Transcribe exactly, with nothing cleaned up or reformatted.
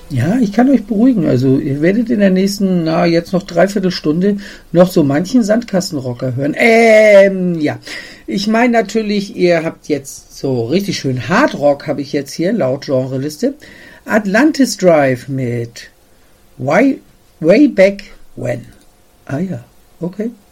Ja, ich kann euch beruhigen. Also ihr werdet in der nächsten, na jetzt noch dreiviertel Stunde noch so manchen Sandkastenrocker hören. Ähm, ja. Ich meine natürlich, ihr habt jetzt so richtig schön Hardrock, habe ich jetzt hier, laut Genreliste. Atlantis Drive mit Way, Way Back When. Ah ja, okay.